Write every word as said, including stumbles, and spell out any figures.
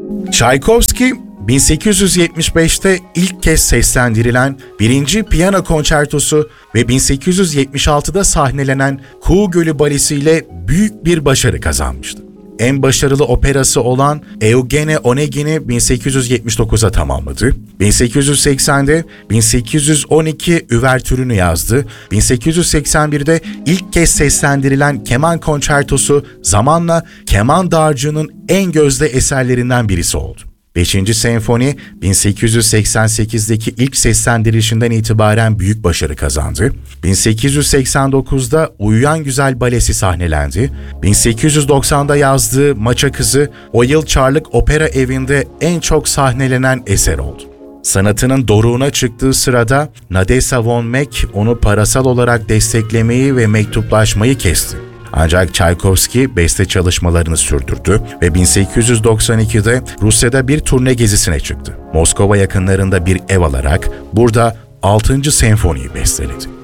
Tchaikovsky, bin sekiz yüz yetmiş beşte ilk kez seslendirilen birinci Piyano Konçertosu ve bin sekiz yüz yetmiş altıda sahnelenen Kuğu Gölü Balesi ile büyük bir başarı kazanmıştı. En başarılı operası olan Eugene Onegin'i bin sekiz yüz yetmiş dokuza tamamladı. bin sekiz yüz seksende bin sekiz yüz on iki üvertürünü yazdı. bin sekiz yüz seksen birde ilk kez seslendirilen Keman Konçertosu zamanla keman dağarcığının en gözde eserlerinden birisi oldu. beşinci Senfoni, bin sekiz yüz seksen sekizdeki ilk seslendirişinden itibaren büyük başarı kazandı. bin sekiz yüz seksen dokuzda Uyuyan Güzel Balesi sahnelendi. bin sekiz yüz doksanda yazdığı Maça Kızı, o yıl Çarlık Opera Evi'nde en çok sahnelenen eser oldu. Sanatının doruğuna çıktığı sırada Nadezhda von Meck onu parasal olarak desteklemeyi ve mektuplaşmayı kesti. Ancak Tchaikovsky beste çalışmalarını sürdürdü ve bin sekiz yüz doksan ikide Rusya'da bir turne gezisine çıktı. Moskova yakınlarında bir ev alarak burada altıncı senfoniyi besteledi.